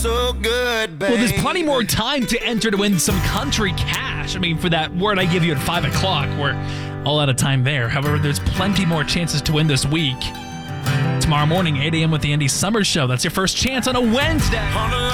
so good, babe. Well, there's plenty more time to enter to win some country cash. I mean, for that word I give you at 5 o'clock, we're all out of time there. However, there's plenty more chances to win this week. Tomorrow morning, 8 a.m. with the Andy Summers Show. That's your first chance on a Wednesday.